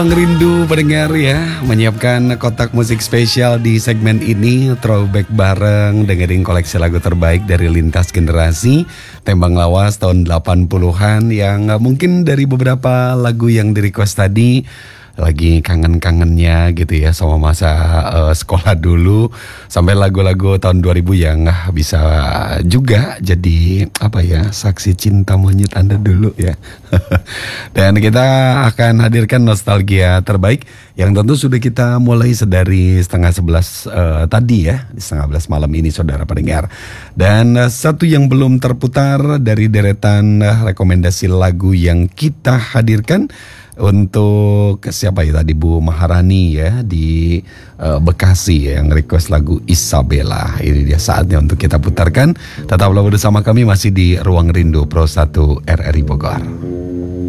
Rindu pendengar ya, menyiapkan kotak musik spesial di segmen ini, throwback bareng dengerin koleksi lagu terbaik dari lintas generasi, tembang lawas tahun 80-an yang mungkin dari beberapa lagu yang di request tadi lagi kangen-kangennya gitu ya sama masa sekolah dulu, sampai lagu-lagu tahun 2000 yang bisa juga jadi apa ya, saksi cinta monyet Anda dulu ya. Dan kita akan hadirkan nostalgia terbaik yang tentu sudah kita mulai sedari 10:30 tadi ya, di 10:30 malam ini saudara pendengar. Dan satu yang belum terputar dari deretan rekomendasi lagu yang kita hadirkan untuk siapa ya tadi, Bu Maharani ya di Bekasi ya, yang request lagu Isabella. Ini dia saatnya untuk kita putarkan. Tetaplah bersama kami masih di Ruang Rindu Pro 1 RRI Bogor.